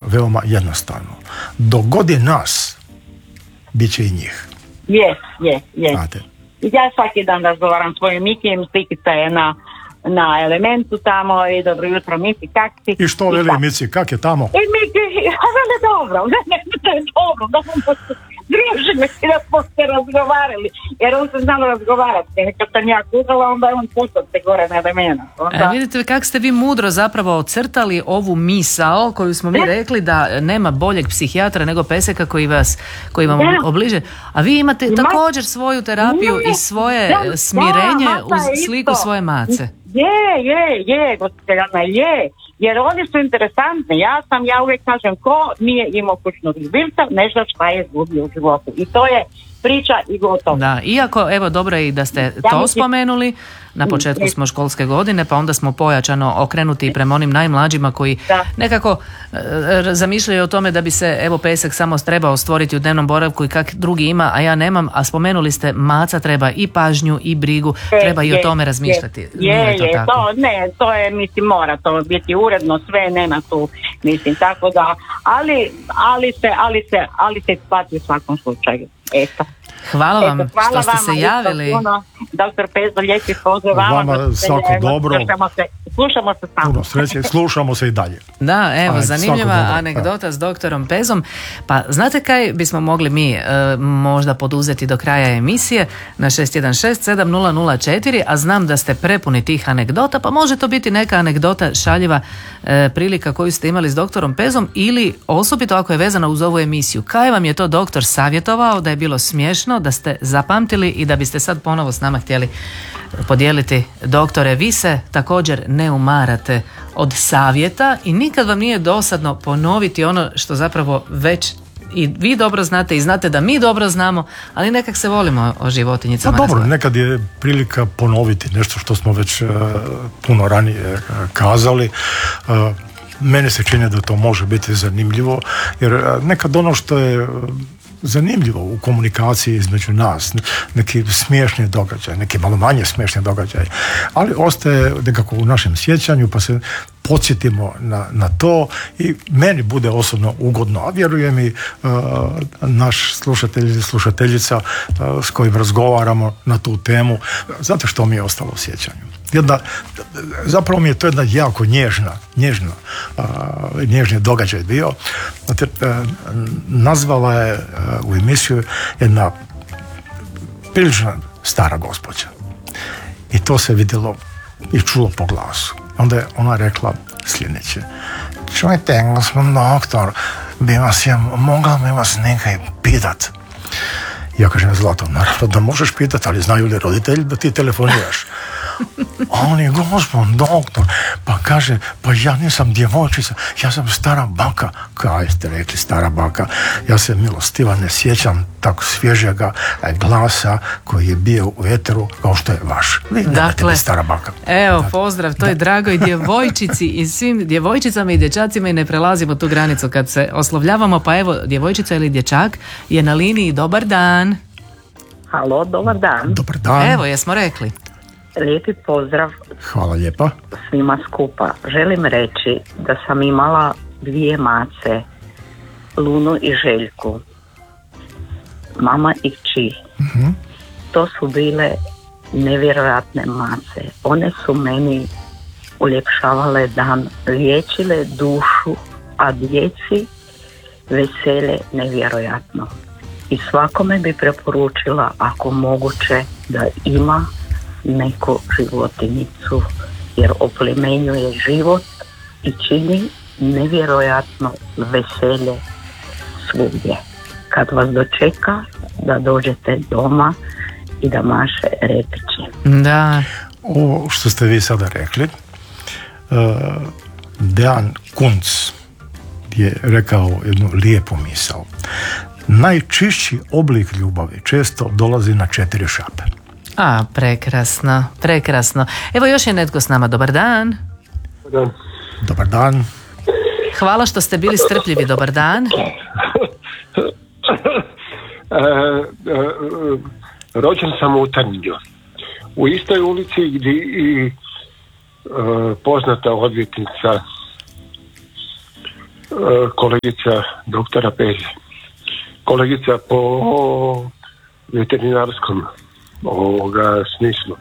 veoma jednostavno. Dok god je nas, bit će i njih. Je. Znate. Ja svaki dan razgovaram s svojim Mikijem, slikica je na Elementu tamo i dobro jutro Miki, kak si? I što veli Mici, kak je tamo? I Miki, veli dobro, to je dobro, da smo se družili i da smo se razgovarali, jer on se znalo razgovarati, kad sam ja kuzala, onda je on pustao se gore na Elemena. Vidite kako ste vi mudro zapravo ocrtali ovu misao koju smo mi rekli da nema boljeg psihijatra nego peseka koji vam obliže, a vi imate također svoju terapiju i svoje smirenje uz sliku svoje mace. Je, gospođa, jer oni su interesantni. Ja uvijek kažem, ko nije imao kućnog ljubimca, ne zna šta je izgubio u životu. I to je priča i gotovo. Da, iako, evo, dobro je i da ste to spomenuli, na početku smo školske godine, pa onda smo pojačano okrenuti i prema onim najmlađima koji nekako zamišljaju o tome da bi se, evo, pesak samo trebao stvoriti u dnevnom boravku i kak drugi ima, a ja nemam, a spomenuli ste, maca treba i pažnju i brigu, treba i o tome razmišljati. To je, mislim, mora to biti uredno, sve, nema tu, mislim, tako da, ali se isplati u svakom slučaju. Eto. Hvala vam što ste se javili. Doktor Pezo, lijepi pozdrav vama, svako dobro. Slušamo se samo. Puno sreće, slušamo se i dalje. Da, evo, zanimljiva anegdota s doktorom Pezom. Pa znate kaj bismo mogli mi možda poduzeti do kraja emisije na 616-7004, a znam da ste prepuni tih anegdota, pa može to biti neka anegdota šaljiva prilika koju ste imali s doktorom Pezom ili osobito ako je vezana uz ovu emisiju. Kaj vam je to doktor savjetovao da je bilo smiješno, da ste zapamtili i da biste sad ponovo s nama htjeli podijeliti? Doktore, vi se također ne umarate od savjeta i nikad vam nije dosadno ponoviti ono što zapravo već i vi dobro znate i znate da mi dobro znamo, ali nekak se volimo o životinjicama. Pa dobro, nekad je prilika ponoviti nešto što smo već puno ranije kazali. Meni se čini da to može biti zanimljivo, jer nekad ono što je zanimljivo u komunikaciji između nas, neki smiješni događaj, neki malo manje smiješni događaj, ali ostaje nekako u našem sjećanju, pa se podsjetimo na to i meni bude osobno ugodno, a vjerujem i naš slušatelj ili slušateljica s kojim razgovaramo na tu temu, zato što mi je ostalo u sjećanju. Zapravo mi je to jedna jako nježni događaj bio. Nazvala je u emisiju jedna prilično stara gospođa i to se vidjelo i čulo po glasu. Onda je ona rekla sljedeće: čujte, gospodin doktor, mogla bi vas nekaj pitat? Ja kažem: Zlato, naravno da možeš pitati, ali znaju li roditelji da ti telefoniraš? A on je: gospodin doktor, pa kaže, pa ja nisam djevojčica, ja sam stara baka. Kaj ste rekli stara baka? Ja se milostiva ne sjećam tako svježega glasa koji je bio u eteru kao što je vaš. Dakle, stara baka. Evo, pozdrav toj dragoj djevojčici i svim djevojčicama i dječacima i ne prelazimo tu granicu kad se oslovljavamo, pa evo, djevojčica ili dječak je na liniji. Dobar dan. Halo, dobar dan. Dobar dan. Evo, jesmo rekli. Lijepi pozdrav. Hvala lijepa. Svima skupa. Želim reći da sam imala dvije mace, Lunu i Željku. Mama i kći. Uh-huh. To su bile nevjerojatne mace. One su meni uljepšavale dan, liječile dušu, a djeci veselje nevjerojatno. I svakome bi preporučila, ako moguće, da ima neku životinjicu, jer oplemenjuje život i čini nevjerojatno veselje svugdje. Kad vas dočeka, da dođete doma i da maše repići. Da. Ovo što ste vi sada rekli, Dejan Kunc je rekao jednu lijepu misao. Najčišći oblik ljubavi često dolazi na 4 šape. A, prekrasno, prekrasno. Evo još je netko s nama. Dobar dan. Dobar dan. Hvala što ste bili strpljivi. Dobar dan. Rođen sam u Trnju. U istoj ulici gdje i poznata odvjetnica kolegica doktora Peze, kolegica po veterinarskom smislu.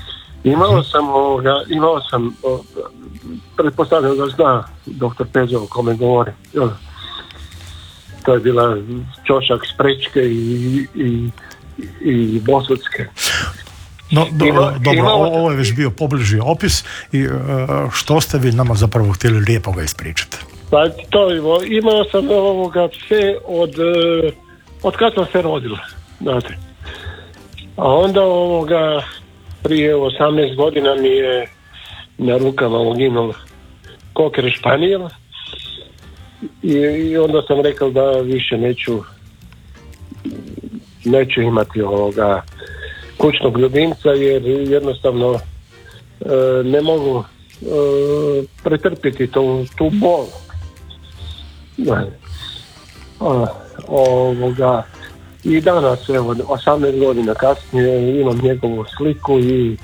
Imao sam pretpostavljam da zna doktor Pezo o kome govori. To je bila Ćošak, Sprečke i Bosutske. No, dobro, ovo je već bio pobliži opis i što ste vi nama zapravo htjeli lijepo ga ispričati? Pa to imao sam sve od kad sam se rodila, znate. A onda prije 18 godina mi je na rukama uginuo koker španijel i onda sam rekao da više neću imati kućnog ljubimca jer jednostavno ne mogu pretrpiti tu bol. I danas, 18 godina kasnije imam njegovu sliku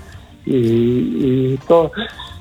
i to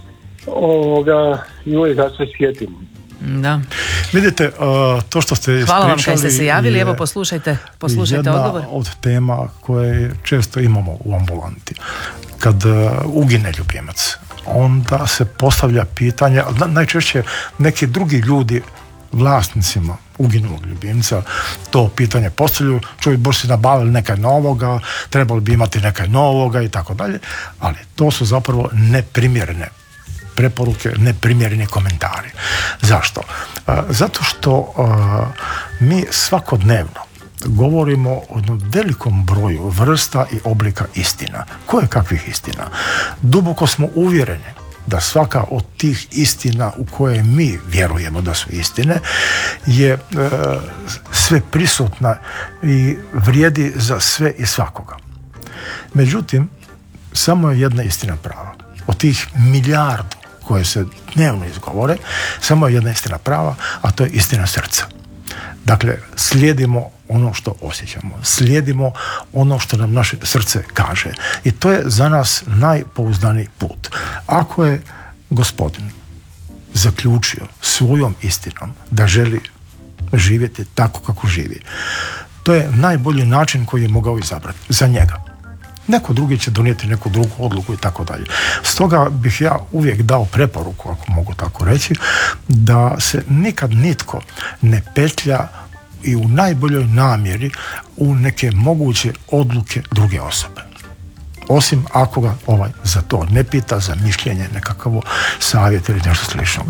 i uvijek ga se sjetim. Da. Vidite, to što ste ispričali... Hvala vam kaj ste se javili, evo poslušajte odgovor. Jedna od tema koje često imamo u ambulanti. Kad ugine ljubimac, onda se postavlja pitanje, najčešće neki drugi ljudi vlasnicima uginulog ljubimca to pitanje postavljaju, čovjek boš si nabavili nekaj novoga, trebali bi imati nekaj novoga i tako dalje, ali to su zapravo neprimjerene preporuke, neprimjereni komentari. Zašto? Zato što mi svakodnevno govorimo o jednom velikom broju vrsta i oblika istina. Koje kakvih istina? Duboko smo uvjereni da svaka od tih istina u koje mi vjerujemo da su istine je sve prisutna i vrijedi za sve i svakoga. Međutim, samo je jedna istina prava. Od tih milijardu koje se dnevno izgovore, samo je jedna istina prava, a to je istina srca. Dakle, slijedimo ono što osjećamo, slijedimo ono što nam naše srce kaže. I to je za nas najpouzdaniji put. Ako je Gospodin zaključio svojom istinom da želi živjeti tako kako živi, to je najbolji način koji je mogao izabrati za njega. Neko drugi će donijeti neku drugu odluku i tako dalje. Stoga bih ja uvijek dao preporuku, ako mogu tako reći, da se nikad nitko ne petlja i u najboljoj namjeri u neke moguće odluke druge osobe. Osim ako ga za to ne pita, za mišljenje, nekakav savjet ili nešto slično.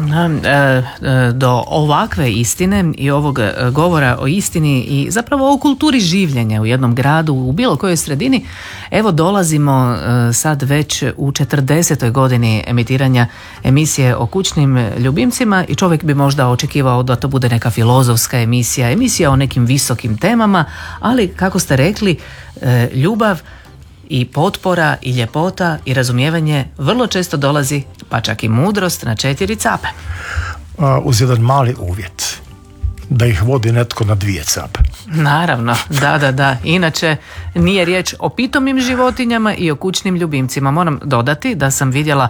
Do ovakve istine i ovog govora o istini i zapravo o kulturi življenja u jednom gradu, u bilo kojoj sredini, evo dolazimo sad već u 40. godini emitiranja emisije o kućnim ljubimcima i čovjek bi možda očekivao da to bude neka filozofska emisija o nekim visokim temama, ali kako ste rekli, ljubav i potpora i ljepota i razumijevanje vrlo često dolazi, pa čak i mudrost, na 4 cape. Uz jedan mali uvjet, da ih vodi netko na 2 cape. Naravno, da. Inače, nije riječ o pitomim životinjama i o kućnim ljubimcima. Moram dodati da sam vidjela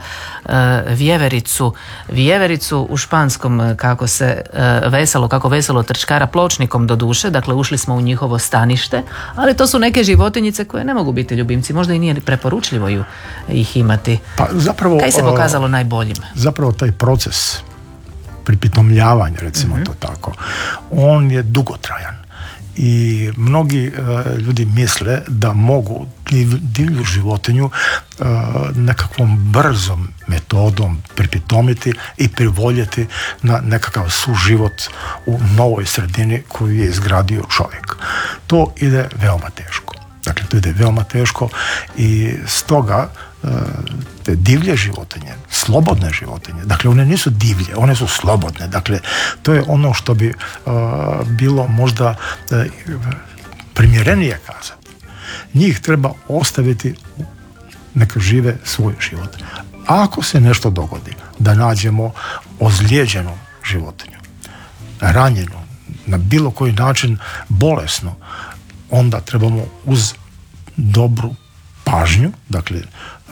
vjevericu u španskom kako veselo trčkara pločnikom do duše, dakle ušli smo u njihovo stanište, ali to su neke životinjice koje ne mogu biti ljubimci, možda i nije preporučljivo ih imati. Pa zapravo, kaj se pokazalo najboljim? Zapravo taj proces pripitomljavanja, recimo to tako, on je dugotrajan. I mnogi ljudi misle da mogu divlju životinju nekakvom brzom metodom pripitomiti i privoljeti na nekakav suživot u novoj sredini koju je izgradio čovjek. To ide veoma teško. Dakle, to ide veoma teško i stoga te divlje životinje, slobodne životinje, dakle one nisu divlje, one su slobodne, dakle to je ono što bi bilo možda primjerenije kazati. Njih treba ostaviti neka žive svoj život. Ako se nešto dogodi da nađemo ozlijeđenu životinju, ranjenu, na bilo koji način bolesnu, onda trebamo uz dobru pažnju, dakle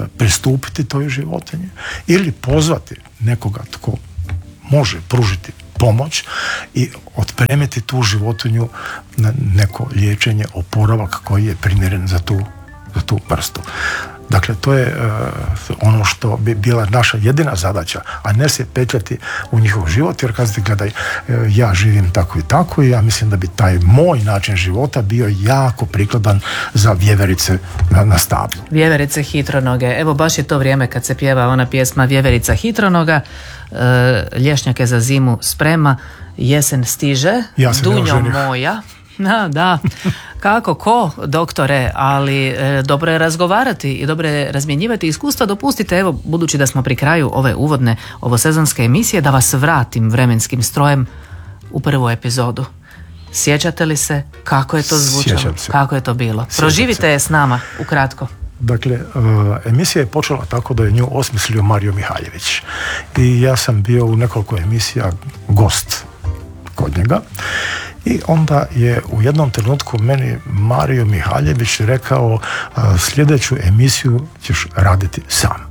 pristupiti toj životinji ili pozvati nekoga tko može pružiti pomoć i otpremiti tu životinju na neko liječenje, oporavak koji je primjeren za tu vrstu. Dakle, to je ono što bi bila naša jedina zadaća, a ne se petljati u njihov život, jer kazati, gledaj, ja živim tako i tako i ja mislim da bi taj moj način života bio jako prikladan za vjeverice na stablu. Vjeverice hitronoge. Evo, baš je to vrijeme kad se pjeva ona pjesma Vjeverica hitronoga, lješnjake za zimu sprema, jesen stiže, dunjo moja. Da. Kako, ko, doktore, ali dobro je razgovarati i dobro je razmjenjivati iskustva. Dopustite, evo, budući da smo pri kraju ove uvodne ovosezonske emisije, da vas vratim vremenskim strojem u prvu epizodu. Sjećate li se kako je to zvučalo? Kako je to bilo? Proživite je s nama, ukratko. Dakle, emisija je počela tako da je nju osmislio Mario Mihaljević. I ja sam bio u nekoliko emisija gost kod njega. I onda je u jednom trenutku meni Mario Mihaljević rekao, sljedeću emisiju ćeš raditi sam.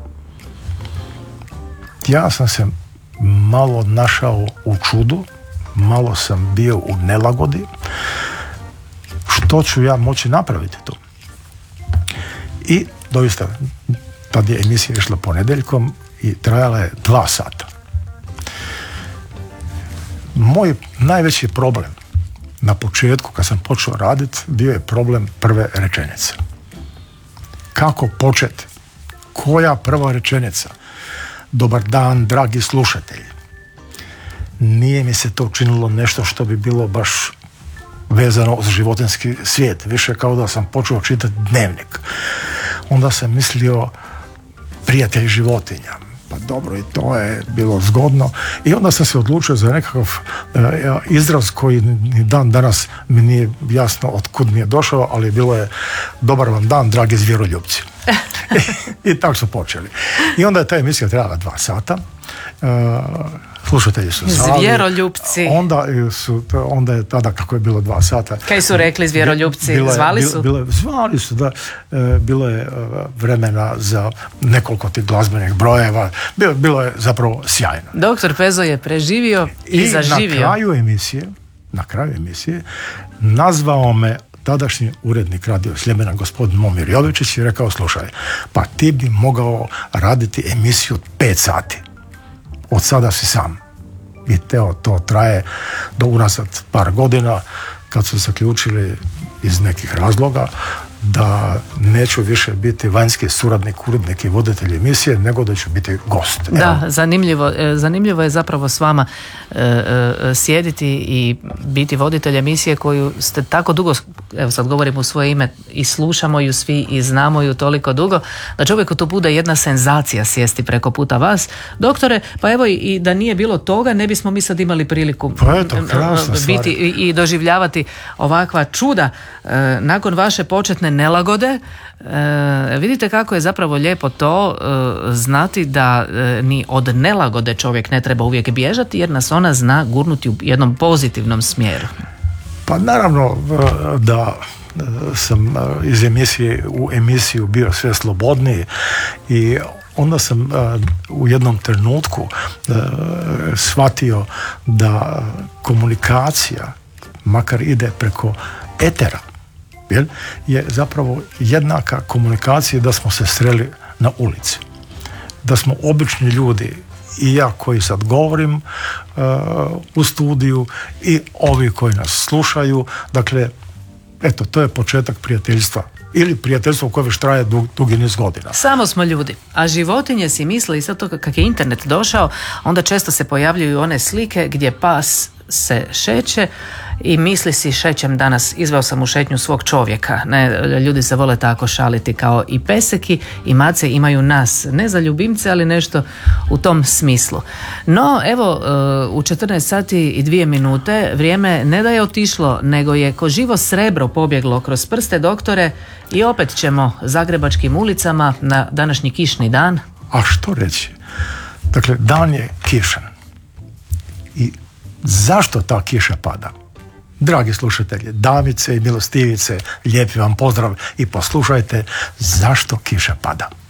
Ja sam se malo našao u čudu, malo sam bio u nelagodi. Što ću ja moći napraviti tu? I doista, tad je emisija išla ponedjeljkom i trajala je 2 sata. Moj najveći problem na početku, kad sam počeo raditi, bio je problem prve rečenice. Kako početi? Koja prva rečenica? Dobar dan, dragi slušatelji. Nije mi se to učinilo nešto što bi bilo baš vezano uz životinjski svijet. Više kao da sam počeo čitati dnevnik. Onda sam mislio prijatelj životinja. Pa dobro, i to je bilo zgodno. I onda sam se odlučio za nekakav izraz koji ni dan danas mi nije jasno od kud mi je došao, ali bilo je dobar vam dan, dragi zvjeroljupci. I tako su počeli. I onda je ta emisija trajala 2 sata. Slušatelji su zvali. Zvjeroljupci. Onda je tada, kako je bilo 2 sata. Kaj su rekli zvjeroljupci? Zvali su? Zvali su, da. Bilo je vremena za nekoliko tih glazbenih brojeva. Bilo je zapravo sjajno. Doktor Pezo je preživio i zaživio. Na kraju emisije nazvao me tadašnji urednik Radio Sljemena, gospodin Momir Jovičić, i rekao, slušaj, pa ti bi mogao raditi emisiju 5 sati. Od sada si sam. I to traje do unazad par godina, kad su zaključili iz nekih razloga da neću više biti vanjski suradnik, urednik i voditelj emisije, nego da ću biti gost. Da, zanimljivo je zapravo s vama sjediti i biti voditelj emisije koju ste tako dugo, evo sad govorim u svoje ime, i slušamo ju svi i znamo ju toliko dugo, da čovjeku to bude jedna senzacija sjesti preko puta vas. Doktore, pa evo i da nije bilo toga, ne bismo mi sad imali priliku biti i doživljavati ovakva čuda. Nakon vaše početne nelagode, vidite kako je zapravo lijepo to znati da ni od nelagode čovjek ne treba uvijek bježati, jer nas ona zna gurnuti u jednom pozitivnom smjeru. Pa naravno da sam iz emisije u emisiju bio sve slobodniji i onda sam u jednom trenutku shvatio da komunikacija, makar ide preko etera, je zapravo jednaka komunikaciji da smo se sreli na ulici. Da smo obični ljudi, i ja koji sad govorim u studiju i ovi koji nas slušaju. Dakle, eto, to je početak prijateljstva. Ili prijateljstvo koje već traje dugi niz godina. Samo smo ljudi. A životinje si misle, i sad to kak je internet došao, onda često se pojavljuju one slike gdje pas se šeće i misli si, šećem danas, izveo sam u šetnju svog čovjeka. Ne, ljudi se vole tako šaliti, kao i peseki i mace imaju nas, ne za ljubimce, ali nešto u tom smislu. No, evo, u 14 sati i 2 minute vrijeme ne da je otišlo, nego je ko živo srebro pobjeglo kroz prste, doktore, i opet ćemo zagrebačkim ulicama na današnji kišni dan. A što reći? Dakle, dan je kišan. I zašto ta kiša pada? Dragi slušatelji, damice i milostivice, lijepi vam pozdrav i poslušajte zašto kiša pada.